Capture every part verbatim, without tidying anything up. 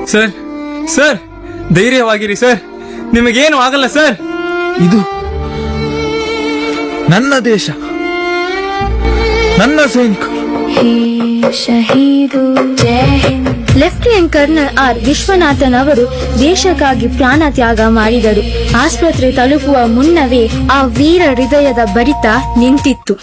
Sir sir ಧೈರ್ಯವಾಗಿರಿ sir, ನಿಮಗೇನು ಆಗಲ್ಲ sir. ಇದು ನನ್ನ ದೇಶ, ನನ್ನ ಸೈನಿಕರು. ಲೆಫ್ಟಿನೆಂಟ್ ಕರ್ನಲ್ ಆರ್ ವಿಶ್ವನಾಥನ್ ಅವರು ದೇಶಕ್ಕಾಗಿ ಪ್ರಾಣ ತ್ಯಾಗ ಮಾಡಿದರು. ಆಸ್ಪತ್ರೆ ತಲುಪುವ ಮುನ್ನವೇ ಆ ವೀರ ಹೃದಯದ ಬಡಿತ ನಿಂತಿತ್ತು.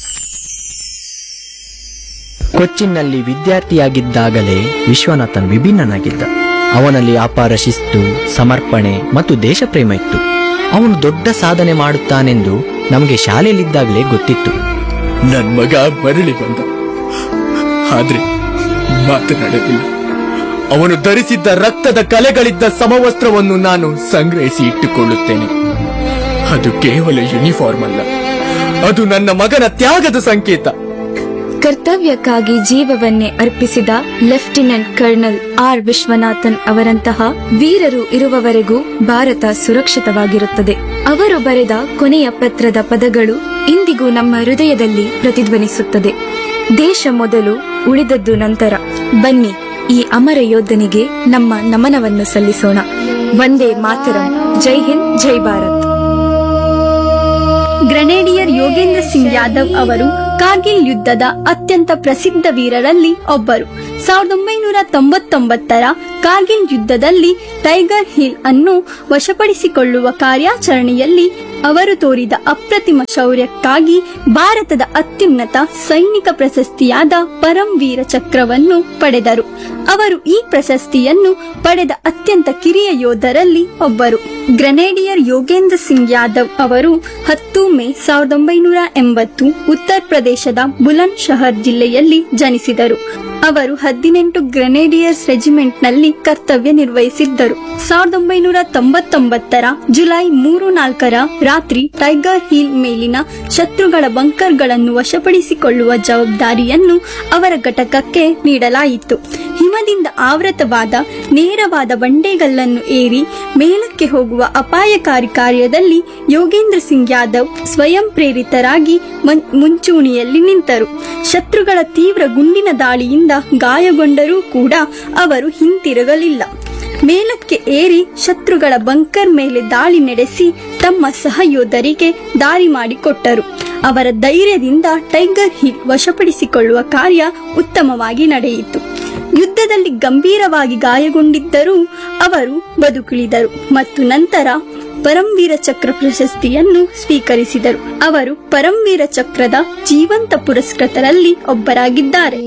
ಕೊಚ್ಚಿನ್ನಲ್ಲಿ ವಿದ್ಯಾರ್ಥಿಯಾಗಿದ್ದಾಗಲೇ ವಿಶ್ವನಾಥನ್ ವಿಭಿನ್ನನಾಗಿದ್ದ. ಅವನಲ್ಲಿ ಅಪಾರ ಶಿಸ್ತು, ಸಮರ್ಪಣೆ ಮತ್ತು ದೇಶಪ್ರೇಮ ಇತ್ತು. ಅವನು ದೊಡ್ಡ ಸಾಧನೆ ಮಾಡುತ್ತಾನೆಂದು ನಮಗೆ ಶಾಲೆಯಲ್ಲಿದ್ದಾಗಲೇ ಗೊತ್ತಿತ್ತು. ನನ್ ಮಗ ಮರಳಿ ಬಂದ, ಆದ್ರೆ ಮಾತನಾಡಲಿಲ್ಲ. ಅವನು ಧರಿಸಿದ್ದ ರಕ್ತದ ಕಲೆಗಳಿದ್ದ ಸಮವಸ್ತ್ರವನ್ನು ನಾನು ಸಂಗ್ರಹಿಸಿ ಇಟ್ಟುಕೊಳ್ಳುತ್ತೇನೆ. ಅದು ಕೇವಲ ಯೂನಿಫಾರ್ಮ್ ಅಲ್ಲ, ಅದು ನನ್ನ ಮಗನ ತ್ಯಾಗದ ಸಂಕೇತ. ಕರ್ತವ್ಯಕ್ಕಾಗಿ ಜೀವವನ್ನೇ ಅರ್ಪಿಸಿದ ಲೆಫ್ಟಿನೆಂಟ್ ಕರ್ನಲ್ ಆರ್ ವಿಶ್ವನಾಥನ್ ಅವರಂತಹ ವೀರರು ಇರುವವರೆಗೂ ಭಾರತ ಸುರಕ್ಷಿತವಾಗಿರುತ್ತದೆ. ಅವರು ಬರೆದ ಕೊನೆಯ ಪತ್ರದ ಪದಗಳು ಇಂದಿಗೂ ನಮ್ಮ ಹೃದಯದಲ್ಲಿ ಪ್ರತಿಧ್ವನಿಸುತ್ತದೆ. ದೇಶ ಮೊದಲು, ಉಳಿದದ್ದು ನಂತರ. ಬನ್ನಿ, ಈ ಅಮರ ಯೋಧನಿಗೆ ನಮ್ಮ ನಮನವನ್ನು ಸಲ್ಲಿಸೋಣ. ವಂದೇ ಮಾತರಂ. ಜೈ ಹಿಂದ್, ಜೈ ಭಾರತ್. ಗ್ರೆನೇಡಿಯರ್ ಯೋಗೇಂದ್ರ ಸಿಂಗ್ ಯಾದವ್ ಅವರು ಕಾರ್ಗಿಲ್ ಯುದ್ಧದ ಅತ್ಯಂತ ಪ್ರಸಿದ್ಧ ವೀರರಲ್ಲಿ ಒಬ್ಬರು. ಸಾವಿರದ ಒಂಬೈನೂರ ತೊಂಬತ್ತೊಂಬತ್ತರ ಕಾರ್ಗಿಲ್ ಯುದ್ಧದಲ್ಲಿ ಟೈಗರ್ ಹಿಲ್ ಅನ್ನು ವಶಪಡಿಸಿಕೊಳ್ಳುವ ಕಾರ್ಯಾಚರಣೆಯಲ್ಲಿ ಅವರು ತೋರಿದ ಅಪ್ರತಿಮ ಶೌರ್ಯಕ್ಕಾಗಿ ಭಾರತದ ಅತ್ಯುನ್ನತ ಸೈನಿಕ ಪ್ರಶಸ್ತಿಯಾದ ಪರಂ ವೀರ ಚಕ್ರವನ್ನು ಪಡೆದರು. ಅವರು ಈ ಪ್ರಶಸ್ತಿಯನ್ನು ಪಡೆದ ಅತ್ಯಂತ ಕಿರಿಯ ಯೋಧರಲ್ಲಿ ಒಬ್ಬರು. ಗ್ರೆನೇಡಿಯರ್ ಯೋಗೇಂದ್ರ ಸಿಂಗ್ ಯಾದವ್ ಅವರು ಹತ್ತು ಮೇ ಸಾವಿರದ ಒಂಬೈನೂರ ಎಂಬತ್ತು ಉತ್ತರ ಪ್ರದೇಶದ ಬುಲಂದ್ ಶಹರ್ ಜಿಲ್ಲೆಯಲ್ಲಿ ಜನಿಸಿದರು. ಅವರು ಹದಿನೆಂಟು ಗ್ರೆನೇಡಿಯರ್ಸ್ ರೆಜಿಮೆಂಟ್ನಲ್ಲಿ ಕರ್ತವ್ಯ ನಿರ್ವಹಿಸಿದ್ದರು. ಸಾವಿರದ ಒಂಬೈನೂರ ತೊಂಬತ್ತೊಂಬತ್ತರ ಜುಲೈ ಮೂರು ನಾಲ್ಕರ ರಾತ್ರಿ ಟೈಗರ್ ಹಿಲ್ ಮೇಲಿನ ಶತ್ರುಗಳ ಬಂಕರ್ಗಳನ್ನು ವಶಪಡಿಸಿಕೊಳ್ಳುವ ಜವಾಬ್ದಾರಿಯನ್ನು ಅವರ ಘಟಕಕ್ಕೆ ನೀಡಲಾಯಿತು. ಹಿಮದಿಂದ ಆವೃತವಾದ ನೇರವಾದ ಬಂಡೆಗಲ್ಲನ್ನು ಏರಿ ಮೇಲಕ್ಕೆ ಹೋಗುವ ಅಪಾಯಕಾರಿ ಕಾರ್ಯದಲ್ಲಿ ಯೋಗೇಂದ್ರ ಸಿಂಗ್ ಯಾದವ್ ಸ್ವಯಂ ಪ್ರೇರಿತರಾಗಿ ಮುಂಚೂಣಿಯಲ್ಲಿ ನಿಂತರು. ಶತ್ರುಗಳ ತೀವ್ರ ಗುಂಡಿನ ದಾಳಿಯಿಂದ ಗಾಯಗೊಂಡರೂ ಕೂಡ ಅವರು ಹಿಂತಿರುಗಲಿಲ್ಲ. ಮೇಲಕ್ಕೆ ಏರಿ ಶತ್ರುಗಳ ಬಂಕರ್ ಮೇಲೆ ದಾಳಿ ನಡೆಸಿ ತಮ್ಮ ಸಹಯೋಧರಿಗೆ ದಾರಿ ಮಾಡಿಕೊಟ್ಟರು. ಅವರ ಧೈರ್ಯದಿಂದ ಟೈಗರ್ ಹಿಲ್ ವಶಪಡಿಸಿಕೊಳ್ಳುವ ಕಾರ್ಯ ಉತ್ತಮವಾಗಿ ನಡೆಯಿತು. ಯುದ್ಧದಲ್ಲಿ ಗಂಭೀರವಾಗಿ ಗಾಯಗೊಂಡಿದ್ದರೂ ಅವರು ಬದುಕುಳಿದರು ಮತ್ತು ನಂತರ ಪರಮವೀರ ಚಕ್ರ ಪ್ರಶಸ್ತಿಯನ್ನು ಸ್ವೀಕರಿಸಿದರು. ಅವರು ಪರಮವೀರ ಚಕ್ರದ ಜೀವಂತ ಪುರಸ್ಕೃತರಲ್ಲಿ ಒಬ್ಬರಾಗಿದ್ದಾರೆ.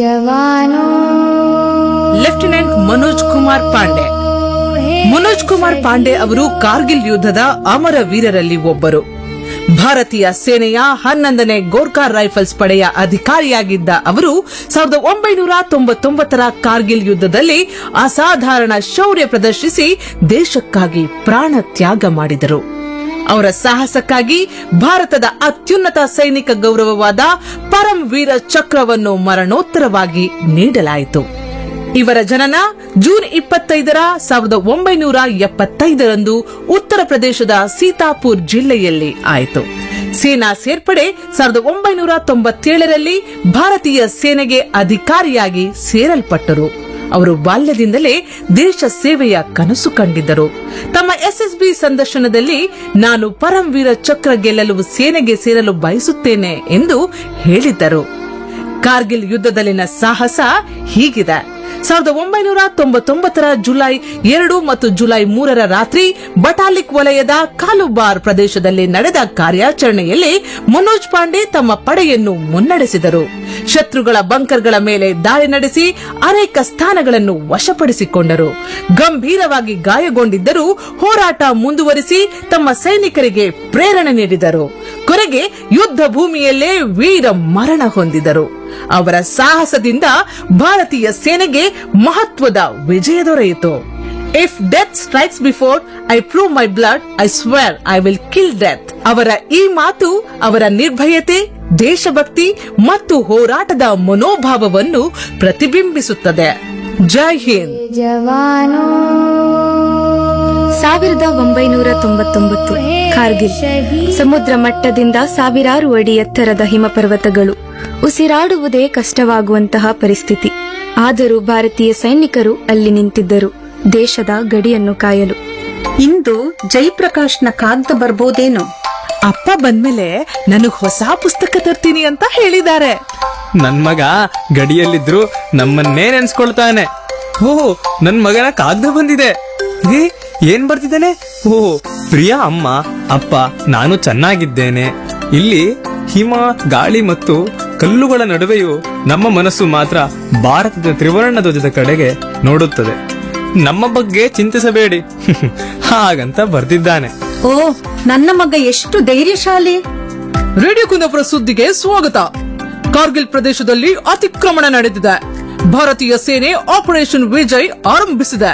ಲೆಫ್ಟಿನೆಂಟ್ ಮನೋಜ್ ಕುಮಾರ್ ಪಾಂಡೆ. ಮನೋಜ್ ಕುಮಾರ್ ಪಾಂಡೆ ಅವರು ಕಾರ್ಗಿಲ್ ಯುದ್ಧದ ಅಮರ ವೀರರಲ್ಲಿ ಒಬ್ಬರು. ಭಾರತೀಯ ಸೇನೆಯ ಹನ್ನೊಂದನೇ ಗೋರ್ಖಾ ರೈಫಲ್ಸ್ ಪಡೆಯ ಅಧಿಕಾರಿಯಾಗಿದ್ದ ಅವರು ಸಾವಿರದ ಒಂಬೈನೂರ ತೊಂಬತ್ತೊಂಬತ್ತರ ಕಾರ್ಗಿಲ್ ಯುದ್ಧದಲ್ಲಿ ಅಸಾಧಾರಣ ಶೌರ್ಯ ಪ್ರದರ್ಶಿಸಿ ದೇಶಕ್ಕಾಗಿ ಪ್ರಾಣ ತ್ಯಾಗ ಮಾಡಿದರು. ಅವರ ಸಾಹಸಕ್ಕಾಗಿ ಭಾರತದ ಅತ್ಯುನ್ನತ ಸೈನಿಕ ಗೌರವವಾದ ಪರಂ ವೀರ ಚಕ್ರವನ್ನು ಮರಣೋತ್ತರವಾಗಿ ನೀಡಲಾಯಿತು. ಇವರ ಜನನ ಜೂನ್ ಇಪ್ಪತ್ತೈದರ ಸಾವಿರದ ಒಂಬೈನೂರ ಎಪ್ಪತ್ತೈದರಂದು ಉತ್ತರ ಪ್ರದೇಶದ ಸೀತಾಪುರ್ ಜಿಲ್ಲೆಯಲ್ಲಿ ಆಯಿತು. ಸೇನಾ ಸೇರ್ಪಡೆ ಸಾವಿರದ ಒಂಬೈನೂರ ತೊಂಬತ್ತೇಳರಲ್ಲಿ ಭಾರತೀಯ ಸೇನೆಗೆ ಅಧಿಕಾರಿಯಾಗಿ ಸೇರಲ್ಪಟ್ಟರು. ಅವರು ಬಾಲ್ಯದಿಂದಲೇ ದೇಶ ಸೇವೆಯ ಕನಸು ಕಂಡಿದ್ದರು. ತಮ್ಮ ಎಸ್ಎಸ್ಬಿ ಸಂದರ್ಶನದಲ್ಲಿ ನಾನು ಪರಮವೀರ ಚಕ್ರ ಗೆಲ್ಲಲು ಸೇನೆಗೆ ಸೇರಲು ಬಯಸುತ್ತೇನೆ ಎಂದು ಹೇಳಿದ್ದರು. ಕಾರ್ಗಿಲ್ ಯುದ್ಧದಲ್ಲಿನ ಸಾಹಸ ಹೀಗಿದೆ. ಸಾವಿರದ ಒಂಬೈನೂರ ತೊಂಬತ್ತೊಂಬತ್ತರ ಜುಲೈ ಎರಡು ಮತ್ತು ಜುಲೈ ಮೂರರ ರಾತ್ರಿ ಬಟಾಲಿಕ್ ವಲಯದ ಕಾಲುಬಾರ್ ಪ್ರದೇಶದಲ್ಲಿ ನಡೆದ ಕಾರ್ಯಾಚರಣೆಯಲ್ಲಿ ಮನೋಜ್ ಪಾಂಡೆ ತಮ್ಮ ಪಡೆಯನ್ನು ಮುನ್ನಡೆಸಿದರು. ಶತ್ರುಗಳ ಬಂಕರ್ಗಳ ಮೇಲೆ ದಾಳಿ ನಡೆಸಿ ಅನೇಕ ಸ್ಥಾನಗಳನ್ನು ವಶಪಡಿಸಿಕೊಂಡರು. ಗಂಭೀರವಾಗಿ ಗಾಯಗೊಂಡಿದ್ದರೂ ಹೋರಾಟ ಮುಂದುವರಿಸಿ ತಮ್ಮ ಸೈನಿಕರಿಗೆ ಪ್ರೇರಣೆ ನೀಡಿದರು. ಕೊನೆಗೆ ಯುದ್ಧ ಭೂಮಿಯಲ್ಲೇ ವೀರ ಮರಣ ಹೊಂದಿದರು. ಅವರ ಸಾಹಸದಿಂದ ಭಾರತೀಯ ಸೇನೆಗೆ ಮಹತ್ವದ ವಿಜಯ ದೊರೆಯಿತು. If death strikes before I prove my blood, I square I will kill death. ಅವರ ಈ ಮಾತು ಅವರ ನಿರ್ಭಯತೆ, ದೇಶಭಕ್ತಿ ಮತ್ತು ಹೋರಾಟದ ಮನೋಭಾವವನ್ನು ಪ್ರತಿಬಿಂಬಿಸುತ್ತದೆ. ಜೈ ಹಿಂದ್. ಸಾವಿರದ ಒಂಬೈನೂರ ತೊಂಬತ್ತೊಂಬತ್ತು ಕಾರ್ಗಿಲ್. ಸಮುದ್ರ ಮಟ್ಟದಿಂದ ಸಾವಿರಾರು ಅಡಿ ಎತ್ತರದ ಹಿಮಪರ್ವತಗಳು. ಉಸಿರಾಡುವುದೇ ಕಷ್ಟವಾಗುವಂತಹ ಪರಿಸ್ಥಿತಿ. ಆದರೂ ಭಾರತೀಯ ಸೈನಿಕರು ಅಲ್ಲಿ ನಿಂತಿದ್ದರು, ದೇಶದ ಗಡಿಯನ್ನು ಕಾಯಲು. ಇಂದು ಜಯಪ್ರಕಾಶ್ನ ಕಾಗ್ದ ಬರ್ಬೋದೇನೋ? ಅಪ್ಪ ಬಂದ್ಮೇಲೆ ನನಗ್ ಹೊಸ ಪುಸ್ತಕ ತರ್ತೀನಿ ಅಂತ ಹೇಳಿದ್ದಾರೆ. ನನ್ ಮಗ ಗಡಿಯಲ್ಲಿದ್ರು ನಮ್ಮನ್ನೇ ನೆನ್ಸ್ಕೊಳ್ತಾನೆ. ಓ, ನನ್ ಮಗನ ಕಾಗ್ದ ಬಂದಿದೆ. ಏ, ಏನ್ ಬರ್ತಿದ್ದಾನೆ? ಓ, ಪ್ರಿಯ ಅಮ್ಮ ಅಪ್ಪ, ನಾನು ಚೆನ್ನಾಗಿದ್ದೇನೆ. ಇಲ್ಲಿ ಹಿಮ, ಗಾಳಿ ಮತ್ತು ಕಲ್ಲುಗಳ ನಡುವೆಯೂ ನಮ್ಮ ಮನಸ್ಸು ಮಾತ್ರ ಭಾರತದ ತ್ರಿವರ್ಣ ಧ್ವಜದ ಕಡೆಗೆ ನೋಡುತ್ತದೆ. ನಮ್ಮ ಬಗ್ಗೆ ಚಿಂತಿಸಬೇಡಿ ಹಾಗಂತ ಬರ್ತಿದ್ದಾನೆ. ಓ, ನನ್ನ ಮಗ ಎಷ್ಟು ಧೈರ್ಯಶಾಲಿ. ರೇಡಿಯೋ ಕುಂದಾಪುರ ಸುದ್ದಿಗೆ ಸ್ವಾಗತ. ಕಾರ್ಗಿಲ್ ಪ್ರದೇಶದಲ್ಲಿ ಅತಿಕ್ರಮಣ ನಡೆದಿದೆ. ಭಾರತೀಯ ಸೇನೆ ಆಪರೇಷನ್ ವಿಜಯ್ ಆರಂಭಿಸಿದೆ.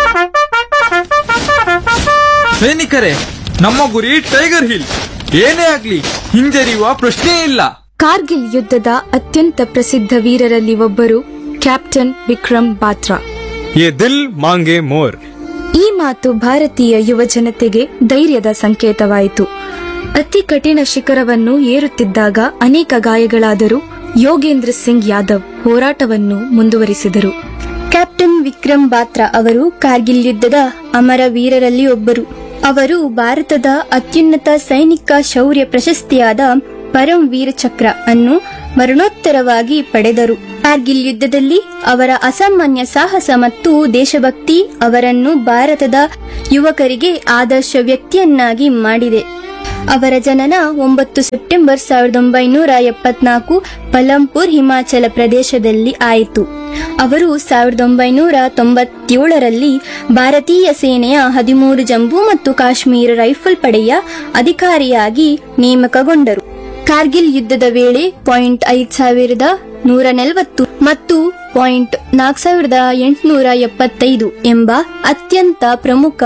ಸೈನಿಕರೇ, ನಮ್ಮ ಗುರಿ ಟೈಗರ್ ಹಿಲ್. ಏನೇ ಆಗ್ಲಿ ಹಿಂಜರಿಯುವ ಪ್ರಶ್ನೆ ಇಲ್ಲ. ಕಾರ್ಗಿಲ್ ಯುದ್ಧದ ಅತ್ಯಂತ ಪ್ರಸಿದ್ಧ ವೀರರಲ್ಲಿ ಒಬ್ಬರು ಕ್ಯಾಪ್ಟನ್ ವಿಕ್ರಮ್ ಬಾತ್ರಾ. ಯೇ ದಿಲ್ ಮಾಂಗೆ ಮೋರ್. ಈ ಮಾತು ಭಾರತೀಯ ಯುವ ಜನತೆಗೆ ಧೈರ್ಯದ ಸಂಕೇತವಾಯಿತು. ಅತಿ ಕಠಿಣ ಶಿಖರವನ್ನು ಏರುತ್ತಿದ್ದಾಗ ಅನೇಕ ಗಾಯಗಳಾದರೂ ಯೋಗೇಂದ್ರ ಸಿಂಗ್ ಯಾದವ್ ಹೋರಾಟವನ್ನು ಮುಂದುವರಿಸಿದರು. ಕ್ಯಾಪ್ಟನ್ ವಿಕ್ರಮ್ ಬಾತ್ರಾ ಅವರು ಕಾರ್ಗಿಲ್ ಯುದ್ಧದ ಅಮರ ವೀರರಲ್ಲಿ ಒಬ್ಬರು. ಅವರು ಭಾರತದ ಅತ್ಯುನ್ನತ ಸೈನಿಕ ಶೌರ್ಯ ಪ್ರಶಸ್ತಿಯಾದ ಪರಂ ವೀರ ಚಕ್ರ ಅನ್ನು ಮರಣೋತ್ತರವಾಗಿ ಪಡೆದರು. ಕಾರ್ಗಿಲ್ ಯುದ್ಧದಲ್ಲಿ ಅವರ ಅಸಾಮಾನ್ಯ ಸಾಹಸ ಮತ್ತು ದೇಶಭಕ್ತಿ ಅವರನ್ನು ಭಾರತದ ಯುವಕರಿಗೆ ಆದರ್ಶ ವ್ಯಕ್ತಿಯನ್ನಾಗಿ ಮಾಡಿದೆ. ಅವರ ಜನನ ಒಂಬತ್ತು ಸೆಪ್ಟೆಂಬರ್ ಸಾವಿರದ ಒಂಬೈನೂರ ಎಪ್ಪತ್ನಾಲ್ಕು ಪಲಂಪುರ್, ಹಿಮಾಚಲ ಪ್ರದೇಶದಲ್ಲಿ ಆಯಿತು. ಅವರು ಸಾವಿರದ ಒಂಬೈನೂರ ತೊಂಬತ್ತೇಳರಲ್ಲಿ ಭಾರತೀಯ ಸೇನೆಯ ಹದಿಮೂರು ಜಮ್ಮು ಮತ್ತು ಕಾಶ್ಮೀರ ರೈಫಲ್ ಪಡೆಯ ಅಧಿಕಾರಿಯಾಗಿ ನೇಮಕಗೊಂಡರು. ಕಾರ್ಗಿಲ್ ಯುದ್ಧದ ವೇಳೆ ಪಾಯಿಂಟ್ ಐದು ಸಾವಿರದ ನೂರ ನಲವತ್ತು ಮತ್ತು ಪಾಯಿಂಟ್ ನಾಲ್ಕು ಸಾವಿರದ ಎಂಟುನೂರ ಎಪ್ಪತ್ತೈದು ಎಂಬ ಅತ್ಯಂತ ಪ್ರಮುಖ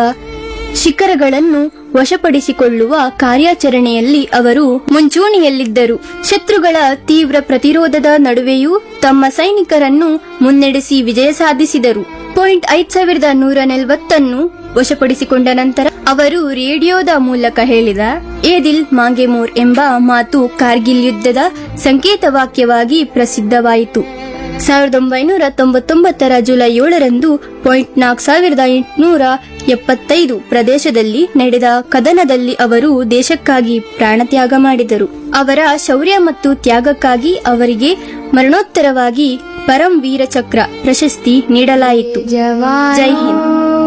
ಶಿಖರಗಳನ್ನು ವಶಪಡಿಸಿಕೊಳ್ಳುವ ಕಾರ್ಯಾಚರಣೆಯಲ್ಲಿ ಅವರು ಮುಂಚೂಣಿಯಲ್ಲಿದ್ದರು. ಶತ್ರುಗಳ ತೀವ್ರ ಪ್ರತಿರೋಧದ ನಡುವೆಯೂ ತಮ್ಮ ಸೈನಿಕರನ್ನು ಮುನ್ನಡೆಸಿ ವಿಜಯ ಸಾಧಿಸಿದರು. ಪಾಯಿಂಟ್ ಐದು ಸಾವಿರದ ನೂರ ನಲವತ್ತನ್ನು ವಶಪಡಿಸಿಕೊಂಡ ನಂತರ ಅವರು ರೇಡಿಯೋದ ಮೂಲಕ ಹೇಳಿದ "ಏ ದಿಲ್ ಮಾಂಗೆ ಮೋರ್" ಎಂಬ ಮಾತು ಕಾರ್ಗಿಲ್ ಯುದ್ಧದ ಸಂಕೇತವಾಕ್ಯವಾಗಿ ಪ್ರಸಿದ್ಧವಾಯಿತು. ಸಾವಿರದ ಒಂಬೈನೂರ ತೊಂಬತ್ತೊಂಬತ್ತರ ಜುಲೈ ಏಳರಂದು ಪಾಯಿಂಟ್ ನಾಲ್ಕು ಸಾವಿರದ ಎಂಟುನೂರ ಎಪ್ಪತ್ತೈದು ಪ್ರದೇಶದಲ್ಲಿ ನಡೆದ ಕದನದಲ್ಲಿ ಅವರು ದೇಶಕ್ಕಾಗಿ ಪ್ರಾಣತ್ಯಾಗ ಮಾಡಿದರು. ಅವರ ಶೌರ್ಯ ಮತ್ತು ತ್ಯಾಗಕ್ಕಾಗಿ ಅವರಿಗೆ ಮರಣೋತ್ತರವಾಗಿ ಪರಂ ವೀರ ಚಕ್ರ ಪ್ರಶಸ್ತಿ ನೀಡಲಾಯಿತು. ಜೈ ಹಿಂದ್.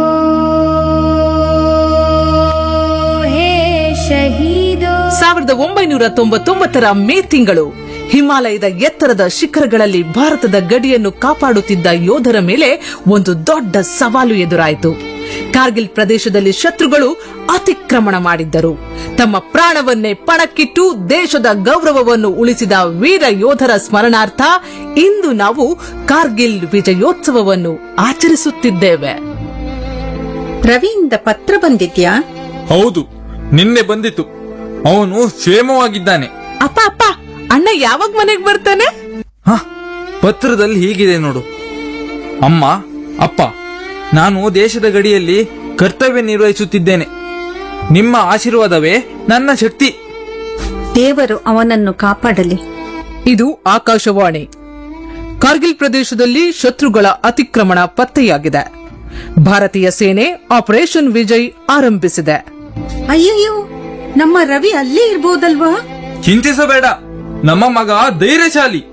ಸಾವಿರದ ಒಂಬೈನೂರ ತೊಂಬತ್ತೊಂಬತ್ತರ ಮೇ ತಿಂಗಳು ಹಿಮಾಲಯದ ಎತ್ತರದ ಶಿಖರಗಳಲ್ಲಿ ಭಾರತದ ಗಡಿಯನ್ನು ಕಾಪಾಡುತ್ತಿದ್ದ ಯೋಧರ ಮೇಲೆ ಒಂದು ದೊಡ್ಡ ಸವಾಲು ಎದುರಾಯಿತು. ಕಾರ್ಗಿಲ್ ಪ್ರದೇಶದಲ್ಲಿ ಶತ್ರುಗಳು ಅತಿಕ್ರಮಣ ಮಾಡಿದ್ದರು. ತಮ್ಮ ಪ್ರಾಣವನ್ನೇ ಪಣಕ್ಕಿಟ್ಟು ದೇಶದ ಗೌರವವನ್ನು ಉಳಿಸಿದ ವೀರ ಯೋಧರ ಸ್ಮರಣಾರ್ಥ ಇಂದು ನಾವು ಕಾರ್ಗಿಲ್ ವಿಜಯೋತ್ಸವವನ್ನು ಆಚರಿಸುತ್ತಿದ್ದೇವೆ. ರವಿಯಿಂದ ಪತ್ರ ಬಂದಿದ್ಯಾ? ಹೌದು, ನಿನ್ನೆ ಬಂದಿತ್ತು. ಅವನು ಕ್ಷೇಮವಾಗಿದ್ದಾನೆ. ಅಪ್ಪ ಅಪ್ಪ ಅಣ್ಣ ಯಾವಾಗ ಮನೆಗೆ ಬರ್ತಾನೆ? ಹ, ಪತ್ರದಲ್ಲಿ ಹೀಗಿದೆ ನೋಡು. ಅಮ್ಮ, ಅಪ್ಪ, ನಾನು ದೇಶದ ಗಡಿಯಲ್ಲಿ ಕರ್ತವ್ಯ ನಿರ್ವಹಿಸುತ್ತಿದ್ದೇನೆ. ನಿಮ್ಮ ಆಶೀರ್ವಾದವೇ ನನ್ನ ಶಕ್ತಿ. ದೇವರು ಅವನನ್ನು ಕಾಪಾಡಲಿ. ಇದು ಆಕಾಶವಾಣಿ. ಕಾರ್ಗಿಲ್ ಪ್ರದೇಶದಲ್ಲಿ ಶತ್ರುಗಳ ಅತಿಕ್ರಮಣ ಪತ್ತೆಯಾಗಿದೆ. ಭಾರತೀಯ ಸೇನೆ ಆಪರೇಷನ್ ವಿಜಯ್ ಆರಂಭಿಸಿದೆ. ಅಯ್ಯಯ್ಯೋ, ನಮ್ಮ ರವಿ ಅಲ್ಲೇ ಇರ್ಬೋದಲ್ವಾ? ಚಿಂತಿಸಬೇಡ, ನಮ್ಮ ಮಗ ಧೈರ್ಯಶಾಲಿ.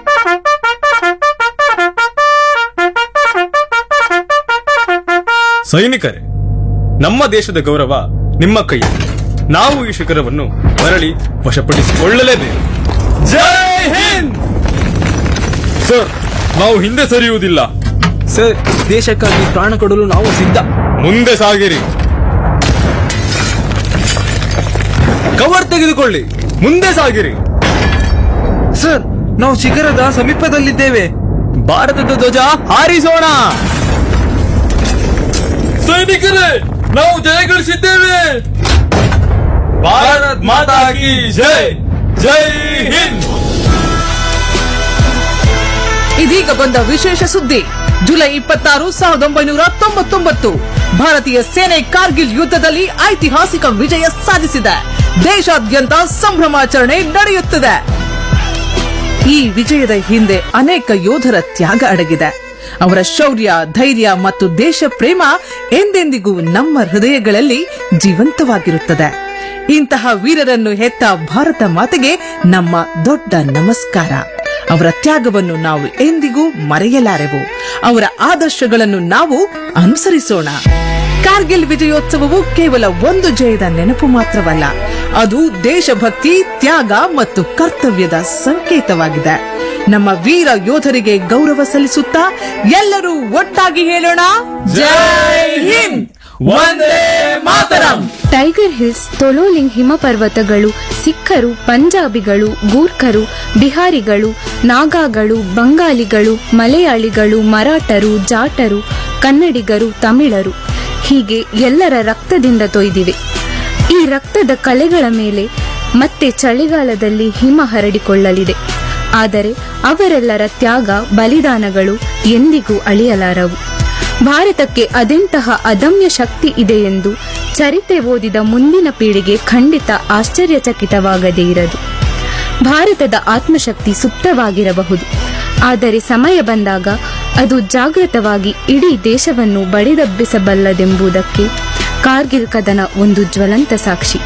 ಸೈನಿಕರೇ, ನಮ್ಮ ದೇಶದ ಗೌರವ ನಿಮ್ಮ ಕೈ. ನಾವು ಈ ಶಿಖರವನ್ನು ಮರಳಿ ವಶಪಡಿಸಿಕೊಳ್ಳಲೇಬೇಕು. ಜೈ ಹಿಂದ್. ಸರ್, ನಾವು ಹಿಂದೆ ಸರಿಯುವುದಿಲ್ಲ. ಸರ್, ದೇಶಕ್ಕಾಗಿ ಪ್ರಾಣ ಕೊಡಲು ನಾವು ಸಿದ್ಧ. ಮುಂದೆ ಸಾಗಿರಿ. ಕವರ್ ತೆಗೆದುಕೊಳ್ಳಿ. ಮುಂದೆ ಸಾಗಿರಿ. ಸರ್, ನಾವು ಶಿಖರದ ಸಮೀಪದಲ್ಲಿದ್ದೇವೆ. ಭಾರತದ ಧ್ವಜ ಹಾರಿಸೋಣ. ಸೈನಿಕರೇ, ನಾವು ಜಯಗಳಿಸಿದ್ದೇವೆ. ಭಾರತ್ ಮಾತಾ ಕಿ ಜೈ. ಜೈ ಹಿಂದ್. ಇದೀಗ ಬಂದ ವಿಶೇಷ ಸುದ್ದಿ. ಜುಲೈ ಇಪ್ಪತ್ತಾರು ಸಾವಿರದ ಒಂಬೈನೂರ ತೊಂಬತ್ತೊಂಬತ್ತು ಭಾರತೀಯ ಸೇನೆ ಕಾರ್ಗಿಲ್ ಯುದ್ಧದಲ್ಲಿ ಐತಿಹಾಸಿಕ ವಿಜಯ ಸಾಧಿಸಿದೆ. ದೇಶಾದ್ಯಂತ ಸಂಭ್ರಮಾಚರಣೆ ನಡೆಯುತ್ತಿದೆ. ಈ ವಿಜಯದ ಹಿಂದೆ ಅನೇಕ ಯೋಧರ ತ್ಯಾಗ ಅಡಗಿದೆ. ಅವರ ಶೌರ್ಯ, ಧೈರ್ಯ ಮತ್ತು ದೇಶ ಪ್ರೇಮ ಎಂದೆಂದಿಗೂ ನಮ್ಮ ಹೃದಯಗಳಲ್ಲಿ ಜೀವಂತವಾಗಿರುತ್ತದೆ. ಇಂತಹ ವೀರರನ್ನು ಹೆತ್ತ ಭಾರತ ಮಾತೆಗೆ ನಮ್ಮ ದೊಡ್ಡ ನಮಸ್ಕಾರ. ಅವರ ತ್ಯಾಗವನ್ನು ನಾವು ಎಂದಿಗೂ ಮರೆಯಲಾರೆವು. ಅವರ ಆದರ್ಶಗಳನ್ನು ನಾವು ಅನುಸರಿಸೋಣ. ಕಾರ್ಗಿಲ್ ವಿಜಯೋತ್ಸವವು ಕೇವಲ ಒಂದು ಜಯದ ನೆನಪು ಮಾತ್ರವಲ್ಲ, ಅದು ದೇಶಭಕ್ತಿ, ತ್ಯಾಗ ಮತ್ತು ಕರ್ತವ್ಯದ ಸಂಕೇತವಾಗಿದೆ. ನಮ್ಮ ವೀರ ಯೋಧರಿಗೆ ಗೌರವ ಸಲ್ಲಿಸುತ್ತಾ ಎಲ್ಲರೂ ಒಟ್ಟಾಗಿ ಹೇಳೋಣ, ಜೈ ಹಿಂದ್, ವಂದೇ ಮಾತರಂ. ಟೈಗರ್ ಹಿಲ್ಸ್, ತೊಲೋಲಿಂಗ್ ಹಿಮಪರ್ವತಗಳು ಸಿಖ್ಖರು, ಪಂಜಾಬಿಗಳು, ಗೂರ್ಖರು, ಬಿಹಾರಿಗಳು, ನಾಗಾಗಳು, ಬಂಗಾಲಿಗಳು, ಮಲಯಾಳಿಗಳು, ಮರಾಠರು, ಜಾಟರು, ಕನ್ನಡಿಗರು, ತಮಿಳರು ಹೀಗೆ ಎಲ್ಲರ ರಕ್ತದಿಂದ ತೊಯ್ದಿವೆ. ಈ ರಕ್ತದ ಕಲೆಗಳ ಮೇಲೆ ಮತ್ತೆ ಚಳಿಗಾಲದಲ್ಲಿ ಹಿಮ ಹರಡಿಕೊಳ್ಳಲಿದೆ. ಆದರೆ ಅವರೆಲ್ಲರ ತ್ಯಾಗ, ಬಲಿದಾನಗಳು ಎಂದಿಗೂ ಅಳಿಯಲಾರವು. ಭಾರತಕ್ಕೆ ಅದೆಂತಹ ಅದಮ್ಯ ಶಕ್ತಿ ಇದೆ ಎಂದು ಚರಿತ್ರೆ ಓದಿದ ಮುಂದಿನ ಪೀಳಿಗೆ ಖಂಡಿತ ಆಶ್ಚರ್ಯಚಕಿತವಾಗದೇ ಇರದು. ಭಾರತದ ಆತ್ಮಶಕ್ತಿ ಸುಪ್ತವಾಗಿರಬಹುದು, ಆದರೆ ಸಮಯ ಬಂದಾಗ ಅದು ಜಾಗೃತವಾಗಿ ಇಡೀ ದೇಶವನ್ನು ಬಡಿದೆಬ್ಬಿಸಬಲ್ಲದೆಂಬುದಕ್ಕೆ ಕಾರ್ಗಿಲ್ ಕದನ ಒಂದು ಜ್ವಲಂತ ಸಾಕ್ಷಿ.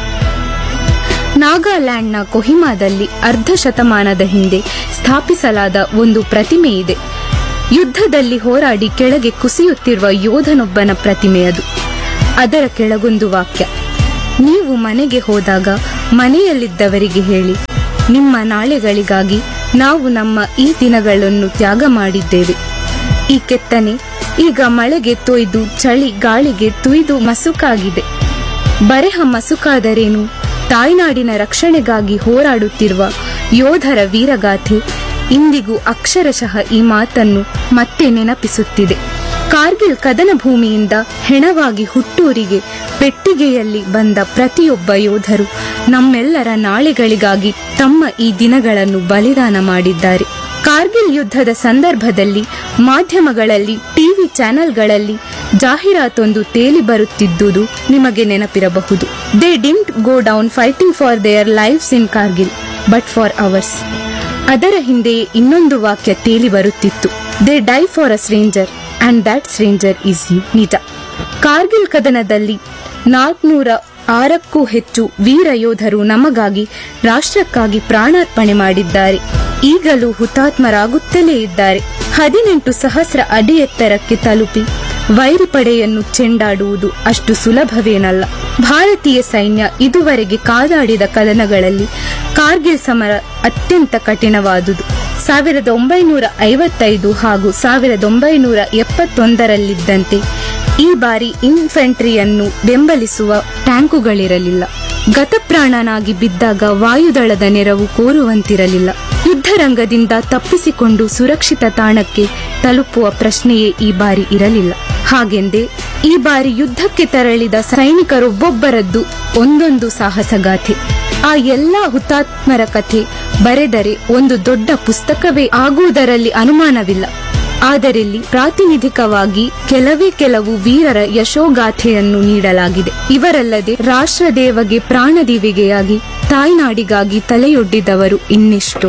ನಾಗಾಲ್ಯಾಂಡ್ನ ಕೊಹಿಮಾದಲ್ಲಿ ಅರ್ಧ ಶತಮಾನದ ಹಿಂದೆ ಸ್ಥಾಪಿಸಲಾದ ಒಂದು ಪ್ರತಿಮೆ ಇದೆ. ಯುದ್ಧದಲ್ಲಿ ಹೋರಾಡಿ ಕೆಳಗೆ ಕುಸಿಯುತ್ತಿರುವ ಯೋಧನೊಬ್ಬನ ಪ್ರತಿಮೆಯದು. ಅದರ ಕೆಳಗೊಂದು ವಾಕ್ಯ: ನೀವು ಮನೆಗೆ ಹೋದಾಗ ಮನೆಯಲ್ಲಿದ್ದವರಿಗೆ ಹೇಳಿ, ನಿಮ್ಮ ನಾಳೆಗಳಿಗಾಗಿ ನಾವು ನಮ್ಮ ಈ ದಿನಗಳನ್ನು ತ್ಯಾಗ ಮಾಡಿದ್ದೇವೆ. ಈ ಕೆತ್ತನೆ ಈಗ ಮಳೆಗೆ ತೊಯ್ದು ಚಳಿ ಗಾಳಿಗೆ ತುಯ್ದು ಮಸುಕಾಗಿದೆ. ಬರೆಹ ಮಸುಕಾದರೇನು, ತಾಯ್ನಾಡಿನ ರಕ್ಷಣೆಗಾಗಿ ಹೋರಾಡುತ್ತಿರುವ ಯೋಧರ ವೀರಗಾಥೆ ಇಂದಿಗೂ ಅಕ್ಷರಶಃ ಈ ಮಾತನ್ನು ಮತ್ತೆ ನೆನಪಿಸುತ್ತಿದೆ. ಕಾರ್ಗಿಲ್ ಕದನ ಭೂಮಿಯಿಂದ ಹೆಣವಾಗಿ ಹುಟ್ಟೂರಿಗೆ ಪೆಟ್ಟಿಗೆಯಲ್ಲಿ ಬಂದ ಪ್ರತಿಯೊಬ್ಬ ಯೋಧರು ನಮ್ಮೆಲ್ಲರ ನಾಳೆಗಳಿಗಾಗಿ ತಮ್ಮ ಈ ದಿನಗಳನ್ನು ಬಲಿದಾನ ಮಾಡಿದ್ದಾರೆ. ಕಾರ್ಗಿಲ್ ಯುದ್ಧದ ಸಂದರ್ಭದಲ್ಲಿ ಮಾಧ್ಯಮಗಳಲ್ಲಿ, ಟಿವಿ ಚಾನೆಲ್ಗಳಲ್ಲಿ ಜಾಹೀರಾತೊಂದು ತೇಲಿ ಬರುತ್ತಿದ್ದುದು ನಿಮಗೆ ನೆನಪಿರಬಹುದು. They didn't go down fighting for there lives in Kargil but for hours. ಅದರ ಹಿಂದೆಯೇ ಇನ್ನೊಂದು ವಾಕ್ಯ ತೇಲಿ ಬರುತ್ತಿತ್ತು: they dye for a stranger and that stranger is you. ನಿಜ, ಕಾರ್ಗಿಲ್ ಕದನದಲ್ಲಿ ನಾಲ್ಕುನೂರ ಆರಕ್ಕೂ ಹೆಚ್ಚು ವೀರ ಯೋಧರು ನಮಗಾಗಿ, ರಾಷ್ಟ್ರಕ್ಕಾಗಿ ಪ್ರಾಣಾರ್ಪಣೆ ಮಾಡಿದ್ದಾರೆ. ಈಗಲೂ ಹುತಾತ್ಮರಾಗುತ್ತಲೇ ಇದ್ದಾರೆ. ಹದಿನೆಂಟು ಸಹಸ್ರ ಅಡಿ ಎತ್ತರಕ್ಕೆ ತಲುಪಿ ವೈರಿ ಪಡೆಯನ್ನು ಚೆಂಡಾಡುವುದು ಅಷ್ಟು ಸುಲಭವೇನಲ್ಲ. ಭಾರತೀಯ ಸೈನ್ಯ ಇದುವರೆಗೆ ಕಾದಾಡಿದ ಕದನಗಳಲ್ಲಿ ಕಾರ್ಗಿಲ್ ಸಮರ ಅತ್ಯಂತ ಕಠಿಣವಾದುದು. ಸಾವಿರದ ಒಂಬೈನೂರ ಐವತ್ತೈದು ಹಾಗೂ ಸಾವಿರದ ಒಂಬೈನೂರ ಎಪ್ಪತ್ತೊಂದರಲ್ಲಿದ್ದಂತೆ ಈ ಬಾರಿ ಇನ್ಫೆಂಟ್ರಿಯನ್ನು ಬೆಂಬಲಿಸುವ ಟ್ಯಾಂಕುಗಳಿರಲಿಲ್ಲ. ಗತಪ್ರಾಣನಾಗಿ ಬಿದ್ದಾಗ ವಾಯುದಳದ ನೆರವು ಕೋರುವಂತಿರಲಿಲ್ಲ. ಯುದ್ಧರಂಗದಿಂದ ತಪ್ಪಿಸಿಕೊಂಡು ಸುರಕ್ಷಿತ ತಾಣಕ್ಕೆ ತಲುಪುವ ಪ್ರಶ್ನೆಯೇ ಈ ಬಾರಿ ಇರಲಿಲ್ಲ. ಹಾಗೆಂದೇ ಈ ಬಾರಿ ಯುದ್ಧಕ್ಕೆ ತೆರಳಿದ ಸೈನಿಕರೊಬ್ಬೊಬ್ಬರದ್ದು ಒಂದೊಂದು ಸಾಹಸಗಾಥೆ. ಆ ಎಲ್ಲಾ ಹುತಾತ್ಮರ ಕಥೆ ಬರೆದರೆ ಒಂದು ದೊಡ್ಡ ಪುಸ್ತಕವೇ ಆಗುವುದರಲ್ಲಿ ಅನುಮಾನವಿಲ್ಲ. ಆದರಿಲ್ಲಿ ಪ್ರಾತಿನಿಧಿಕವಾಗಿ ಕೆಲವೇ ಕೆಲವು ವೀರರ ಯಶೋಗಾಥೆಯನ್ನು ನೀಡಲಾಗಿದೆ. ಇವರಲ್ಲದೆ ರಾಷ್ಟ್ರದೇವಗೆ ಪ್ರಾಣದೀವಿಗೆಯಾಗಿ ತಾಯ್ನಾಡಿಗಾಗಿ ತಲೆಯೊಡ್ಡಿದವರು ಇನ್ನೆಷ್ಟು.